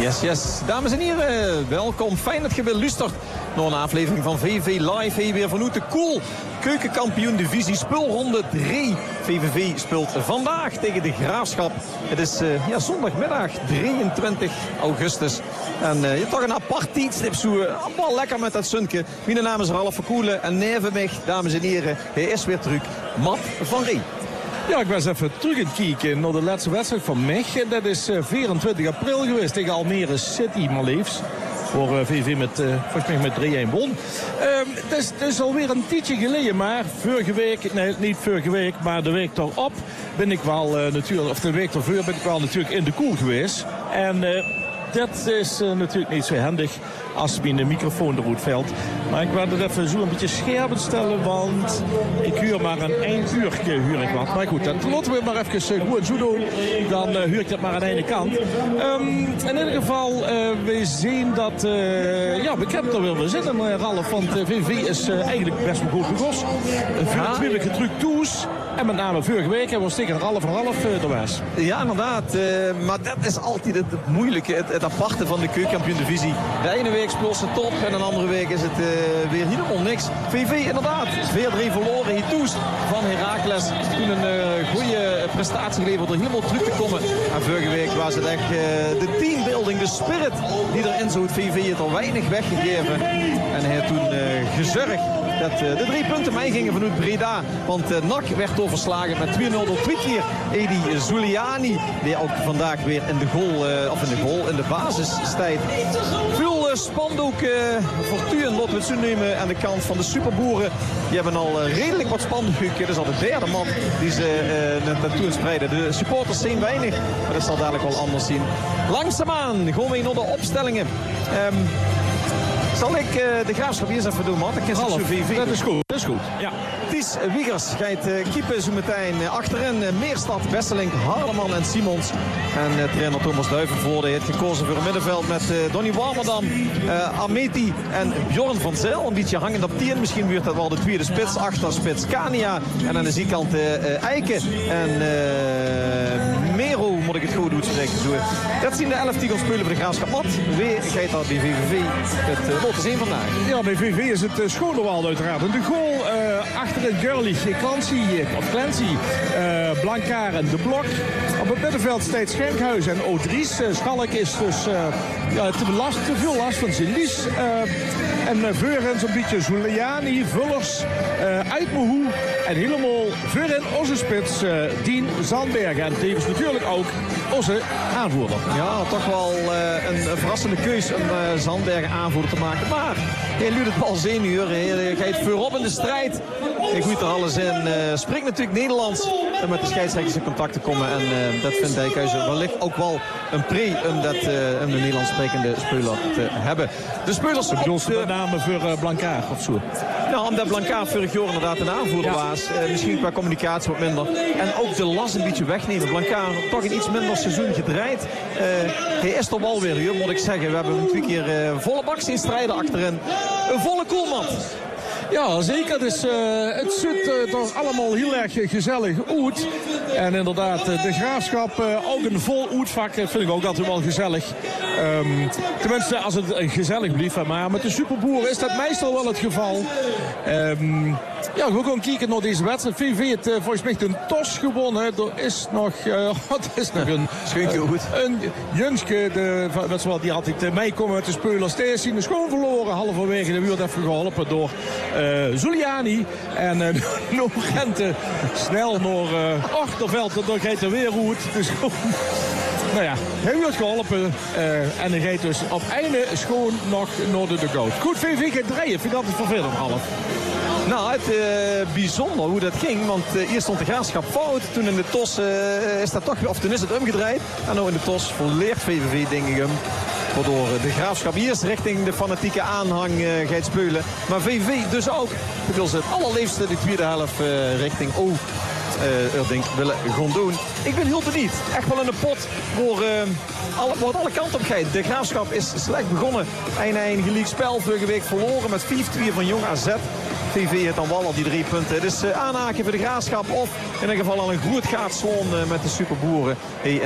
Yes. Dames en heren, welkom. Fijn dat je weer luistert naar een aflevering van VVV Live. Hey, weer vanuit de Koel. Keukenkampioen divisie speelronde 3. VVV speelt vandaag tegen de Graafschap. Het is zondagmiddag 23 augustus. En je toch een apart tijdstip zo. Allemaal lekker met dat sunke. Mijn naam is Ralf Verkoelen en neven mij, dames en heren, hij is weer terug. Matt van Ree. Ja, ik was even terug aan het kijken naar de laatste wedstrijd van Mech. Dat is 24 april geweest tegen Almere City, maar liefst. Voor VV volgens mij met 3-1 won. Het is alweer een tijdje geleden, maar vorige week, nee niet vorige week, maar de week erop ben ik wel natuurlijk, of de week ervoor ben ik wel natuurlijk in de Koel geweest. En dat is natuurlijk niet zo handig als mijn de microfoon eruit valt. Maar ik wil het even zo een beetje scherp stellen, want ik huur maar een 1 uurtje huur ik wat. Maar goed, dat laten we maar even goed zo doen. Dan huur ik dat maar aan de ene kant. In ieder geval, we zien dat bekend er weer zitten, Ralf. Want VV is eigenlijk best wel goed gegost. 24 gedrukt toes. En met name vorige week hebben we tegen Ralf er was. Ja, inderdaad. Maar dat is altijd het moeilijke, het aparte van de keukenkampioen-divisie. De ene week speelt ze top en een andere week is het weer helemaal niks. VV inderdaad, weer 3 verloren. Hier toest van Heracles. Toen een goede prestatie geleverd door helemaal terug te komen. En vorige week was het echt de teambuilding, de spirit die erin zo het VV het al weinig weggegeven. En hij heeft toen gezorgd dat de 3 punten mij gingen vanuit Breda. Want NAC werd overslagen met 2-0 door 2 keer Edi Zuliani. Die ook vandaag weer in de basis staat. Veel spandoek Fortuna laten we het zo nemen aan de kant van de superboeren. Die hebben al redelijk wat spandoek. Dat is al de derde man die ze naartoe spreiden. De supporters zien weinig, maar dat zal dadelijk wel anders zien. Langzaamaan gaan we naar de opstellingen. Zal ik de Graafschap eerst even doen, man? Dat is goed. Ja. Ties Wiegers gaat keeper zo meteen achterin. Meerstad, Besselink, Hardeman en Simons. En trainer Thomas Duivenvoorde heeft gekozen voor een middenveld met Donny Warmerdam, Ameti en Bjorn van Zijl. Een beetje hangend op 10. Misschien wordt dat wel de tweede spits. Achter spits Kania. En aan de zijkant Eiken en Mero, moet ik het goed doen. Dat zien de 11 die gaan spelen voor de Graafschap. Mat, wie gaat dat bij VVV het lot te zien vandaag? Ja, bij VV is het Schonewald uiteraard. En de goal achterin Gurlich, Clancy, Blankaar en De Blok. Op het middenveld steeds Schenkhuis en Odries. Schalk is dus te veel last van zijn lies. En voorin zo'n beetje Zuliani, Vullers, Uitmehoe. En helemaal voorin onze spits Dien Zandbergen. En tevens natuurlijk ook onze aanvoerder. Ja, toch wel een verrassende keus om Zandbergen aanvoerder te maken. Maar hij luidt het wel zenuwen. Hij gaat voorop in de strijd. Hij gooit er alles in. Spreekt natuurlijk Nederlands om met de scheidsrechters in contact te komen. En dat vindt Dijkhuizen wellicht ook wel een pre om de Nederlands sprekende speler te hebben. De spelers bedoelt met name voor Blankaar of zo. Nou, omdat Blankaar vorig jaar inderdaad een aanvoerder was. Misschien qua communicatie wat minder. En ook de last een beetje wegnemen. Blankaar toch een iets minder seizoen gedraaid. Hij is er wel weer, moet ik zeggen. We hebben hem 2 keer volle bak zien strijden achterin. Een volle koelman. Ja, zeker. Dus, het ziet toch allemaal heel erg gezellig uit. En inderdaad, de Graafschap, ook een vol uitvak, vind ik ook altijd wel gezellig. Tenminste, als het gezellig blijft. Maar met de superboeren is dat meestal wel het geval. Ja, we gaan kijken naar deze wedstrijd. VV heeft volgens mij een tos gewonnen. Er is nog een Schunke goed. Een Junske, die altijd meekomen met de spelers. Deze zien de schoon verloren. Halverwege de buurt even geholpen door Zuliani. En nu Gente snel naar Achterveld. Dan gaat er weer goed. Dus nou ja, hij wordt geholpen. En hij gaat dus op einde schoon nog naar de dugout. Goed, VV gaat draaien. Vind ik altijd vervelend, half. Nou, het bijzonder hoe dat ging. Want eerst stond de Graafschap fout. Toen in de tos is dat toch, of toen is het omgedraaid. En nu in de tos verleert VVV denk ik hem. Waardoor de Graafschap eerst richting de fanatieke aanhang gaat spelen. Maar VV dus ook. Ik wil ze het allerliefste de tweede helft richting Urding willen gaan doen. Ik ben heel benieuwd. Echt wel in de pot waar het alle kanten op gaat. De Graafschap is slecht begonnen. Een gelijk spel vorige week verloren met 4-2 van Jong AZ. VV heeft dan wel al die 3 punten. Het is aanhaken voor de Graafschap of in ieder geval al een goed gaat slaan met de superboeren.